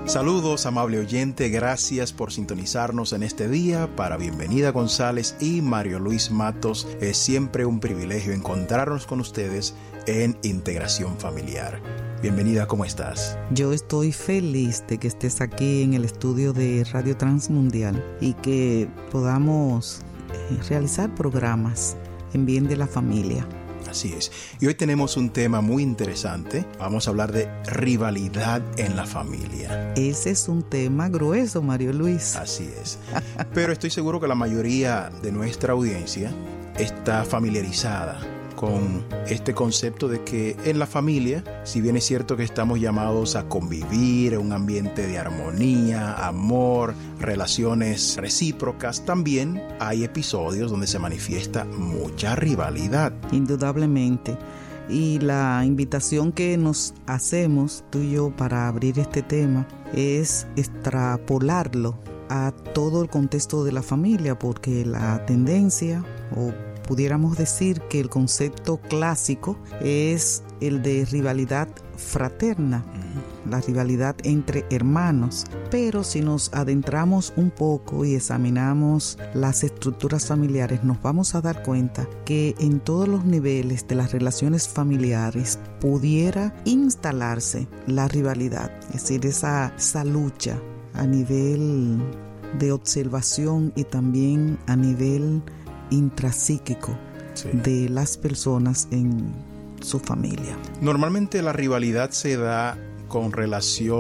Saludos, amable oyente, gracias por sintonizarnos en este día. Para Bienvenida González y Mario Luis Matos, es siempre un privilegio encontrarnos con ustedes en Integración Familiar. Bienvenida, ¿cómo estás? Yo estoy feliz de que estés aquí en el estudio de Radio Transmundial y que podamos realizar programas en bien de la familia. Así es. Y hoy tenemos un tema muy interesante. Vamos a hablar de rivalidad en la familia. Ese es un tema grueso, Mario Luis. Así es. Pero estoy seguro que la mayoría de nuestra audiencia está familiarizada con este concepto de que en la familia, si bien es cierto que estamos llamados a convivir en un ambiente de armonía, amor, relaciones recíprocas, también hay episodios donde se manifiesta mucha rivalidad. Indudablemente. Y la invitación que nos hacemos, tú y yo, para abrir este tema, es extrapolarlo a todo el contexto de la familia, porque la tendencia, o pudiéramos decir que el concepto clásico es el de rivalidad fraterna, la rivalidad entre hermanos. Pero si nos adentramos un poco y examinamos las estructuras familiares, nos vamos a dar cuenta que en todos los niveles de las relaciones familiares pudiera instalarse la rivalidad, es decir, esa lucha a nivel de observación y también a nivel intrapsíquico de las personas en su familia. Normalmente la rivalidad se da con relación